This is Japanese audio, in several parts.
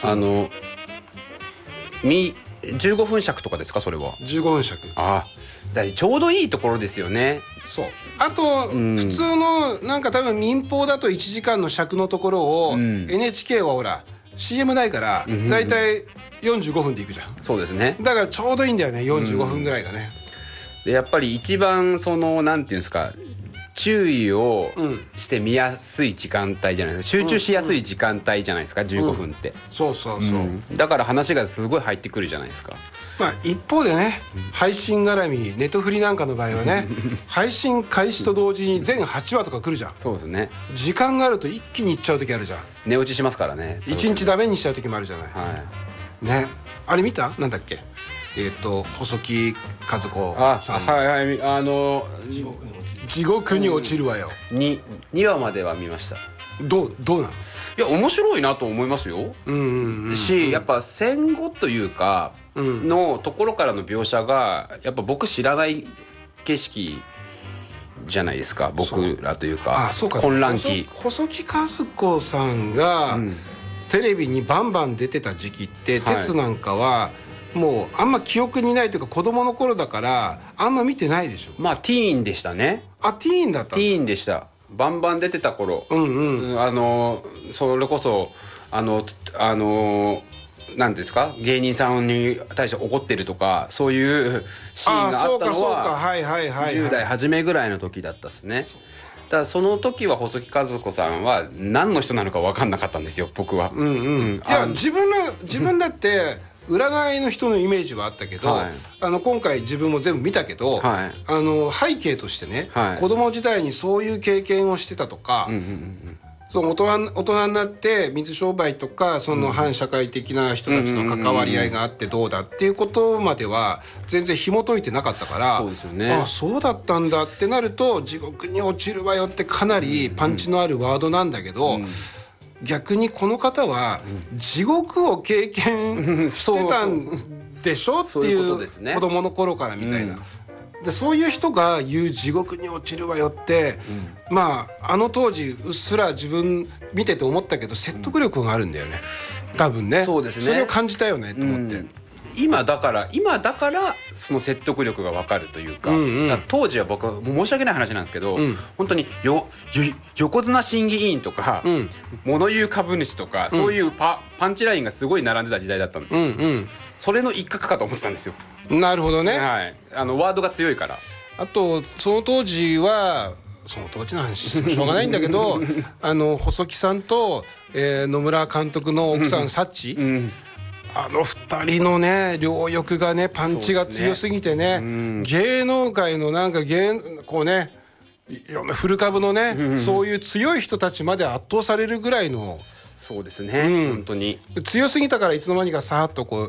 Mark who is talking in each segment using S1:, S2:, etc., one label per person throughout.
S1: 15分尺とかですか、それは。
S2: 15分尺。
S1: ああ、だちょうどいいところですよね。
S2: そう。あと、普通のなんか多分民放だと1時間の尺のところを、NHK はほら CM ないからだいたい45分でいくじゃん。
S1: そうですね。
S2: だからちょうどいいんだよね、45分ぐらいがね。
S1: でやっぱり一番そのなんていうんですか、注意をして見やすい時間帯じゃないですか。集中しやすい時間帯じゃないですか、15分って、
S2: そうそうそう、
S1: だから話がすごい入ってくるじゃないですか。
S2: まあ一方でね、配信絡みネトフリなんかの場合はね配信開始と同時に全8話とか来るじゃん。
S1: そうですね。
S2: 時間があると一気にいっちゃう時あるじゃん。
S1: 寝落ちしますからね。
S2: 1日ダメにしちゃう時もあるじゃない、
S1: はい、
S2: ね。あれ見た？なんだっけ、細木数子さん。
S1: はいはい、
S2: 地獄に落ちるわよ。
S1: 2話までは見ました。
S2: どうなの？
S1: いや面白いなと思いますよ。し、やっぱ戦後というかのところからの描写がやっぱ僕知らない景色じゃないですか、僕らというか。
S2: そうか、
S1: 混乱期。
S2: 細木数子さんが、テレビにバンバン出てた時期って、鉄なんかはもうあんま記憶にないというか子供の頃だからあんま見てないでしょ。
S1: まあティーンでしたね。
S2: ティーンだった。
S1: ティーンでした。バンバン出てた頃、それこそなんですか、芸人さんに対して怒ってるとかそういうシーンがあったのは10代初めぐらいの時だったですね。だからその時は細木数子さんは何の人なのか分かんなかったんですよ、僕は。
S2: いや自分だって占いの人のイメージはあったけど、今回自分も全部見たけど、背景としてね、子供時代にそういう経験をしてたとか、その大人になって水商売とかその反社会的な人たちの関わり合いがあってどうだっていうことまでは全然紐解いてなかったから、そうだったんだってなると、地獄に落ちるわよってかなりパンチのあるワードなんだけど、逆にこの方は地獄を経験してたんでしょっていう子供の頃からみたいな。でそういう人が言う地獄に落ちるわよって、まああの当時うっすら自分見てて思ったけど説得力があるんだよね、多分ね。そうですね。それを感じたよねと思って、今だからその説得力が分かるというか、当時は僕は申し訳ない話なんですけど、本当に横綱審議委員とか、物言う株主とか、そういうパンチラインがすごい並んでた時代だったんですよ。それの一角かと思ってたんですよ。なるほどね、ワードが強いから。あとその当時の話してもしょうがないんだけど細木さんと、野村監督の奥さんサッチ、あの2人のね両翼がねパンチが強すぎてね、芸能界のなんかこうね、いろんな古株のね、そういう強い人たちまで圧倒されるぐらいの。そうですね、本当に強すぎたからいつの間にかさーっとこう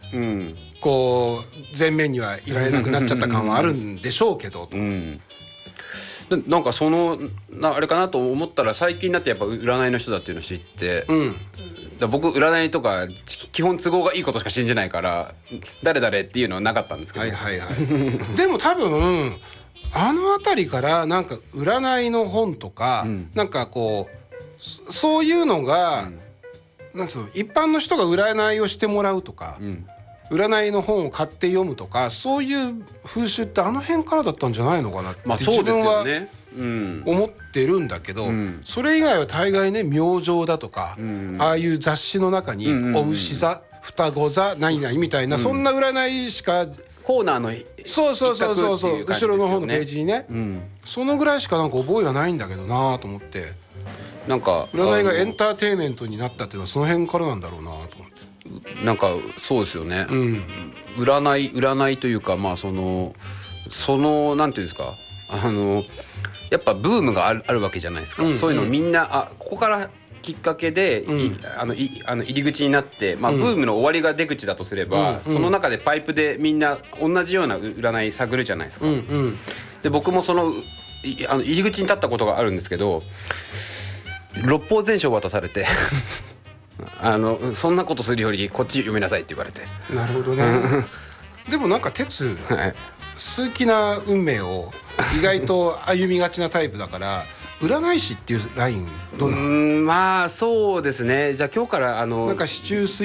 S2: 前面にはいられなくなっちゃった感はあるんでしょうけど、なんかあれかなと思ったら、最近になってやっぱ占いの人だっていうのを知って、僕占いとか基本都合がいいことしか信じないから誰々っていうのはなかったんですけど、でも多分あの辺りからなんか占いの本とか、なんかこうそういうのが、なんつうの、一般の人が占いをしてもらうとか、占いの本を買って読むとか、そういう風習ってあの辺からだったんじゃないのかなって自分は思ってるんだけど、それ以外は大概ね、明星だとか、ああいう雑誌の中にお牛座、双子座何々みたいな、そんな占いしかコーナーのそう後ろの方のページにね、そのぐらいしかなんか覚えがないんだけどなと思って、なんか占いがエンターテインメントになったっていうのはその辺からなんだろうなと思って。なんかそうですよね、占いというか、まあそのなんていうんですか、やっぱブームがあるわけじゃないですか、そういうのみんなここからきっかけで、入り口になって、ブームの終わりが出口だとすれば、その中でパイプでみんな同じような占い探るじゃないですか、で僕も入り口に立ったことがあるんですけど、六法全書を渡されてそんなことするよりこっち読みなさいって言われて。なるほどねでもなんか鉄、数奇な運命を意外と歩みがちなタイプだから占い師っていうラインどうなの？まあそうですね。じゃあ今日からなんか四柱推